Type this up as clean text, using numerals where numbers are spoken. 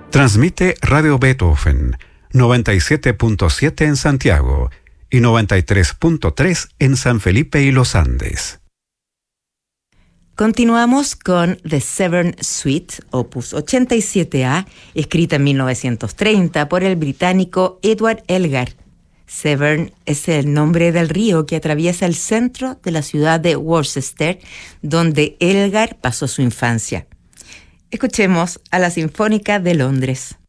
Transmite Radio Beethoven, 97.7 en Santiago y 93.3 en San Felipe y Los Andes. Continuamos con The Severn Suite, opus 87A, escrita en 1930 por el británico Edward Elgar. Severn es el nombre del río que atraviesa el centro de la ciudad de Worcester, donde Elgar pasó su infancia. Escuchemos a la Sinfónica de Londres.